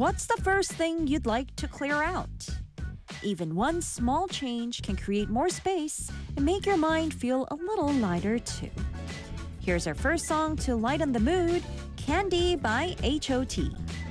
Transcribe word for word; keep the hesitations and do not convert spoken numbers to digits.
What's the first thing you'd like to clear out? Even one small change can create more space and make your mind feel a little lighter too. Here's our first song to lighten the mood, Candy by H O T.